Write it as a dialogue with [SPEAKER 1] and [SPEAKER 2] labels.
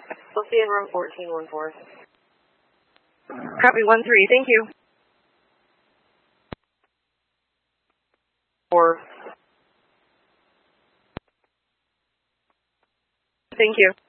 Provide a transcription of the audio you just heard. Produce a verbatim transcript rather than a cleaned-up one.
[SPEAKER 1] We'll see you in room fourteen one four.
[SPEAKER 2] Copy one three, thank you.
[SPEAKER 1] Four.
[SPEAKER 2] Thank you.